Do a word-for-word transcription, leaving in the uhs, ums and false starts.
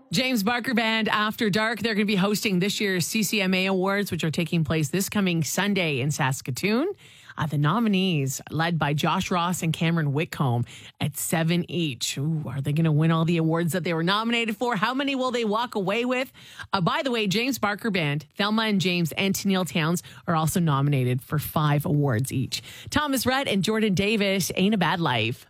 James Barker Band After Dark. They're going to be hosting this year's C C M A Awards, which are taking place this coming Sunday in Saskatoon. Uh, the nominees, led by Josh Ross and Cameron Whitcomb, at seven each. Ooh, are they going to win all the awards that they were nominated for? How many will they walk away with? Uh, by the way, James Barker Band, Thelma and James, and Tennille Towns are also nominated for five awards each. Thomas Rhett and Jordan Davis, Ain't a Bad Life.